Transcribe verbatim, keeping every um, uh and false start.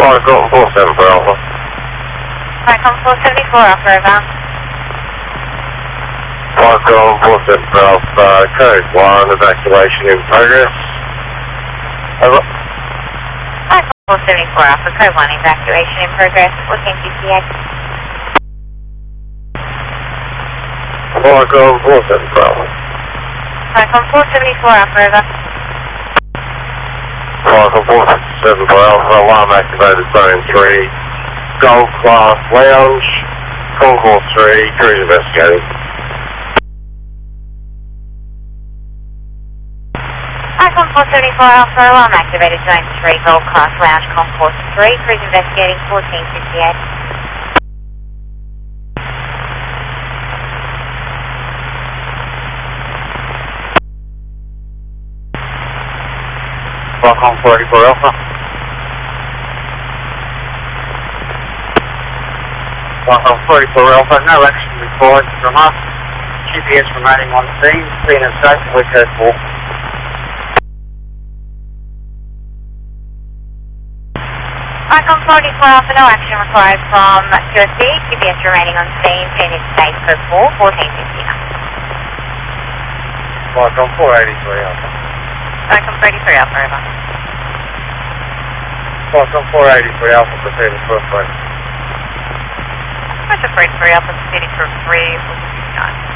Marco four seven for Alpha. Marco four seventy-four, Alpha, over. Marco four seven for Alpha, code one, evacuation in progress. Over. Marco four seventy-four, Alpha, code one, evacuation in progress, fourteen fifty-eight. Marco four seven for Alpha. Marco four seventy-four, Alpha, over. Marco four seven for Alpha, alarm activated zone three, Gold Class Lounge, Concourse three, cruise investigating. Marco four seventy-four, Alpha, alarm activated zone three, Gold Class Lounge, Concourse three, cruise investigating, fourteen fifty-eight. Marco four eighty-four Alpha. Marco four eighty-four Alpha, no action required from us. G P S remaining on scene, scene is safe, we code four. Marco four eighty-four, Alpha, no action required from Q S B, G P S remaining on scene, scene is safe, code four, fourteen fifty-nine. Marco four eighty-three Alpha. Marco four eighty-three, Alpha, over. Marco four eighty-three Alpha, proceeding for a frame. Marco four eighty-three, Alpha, proceeding for three,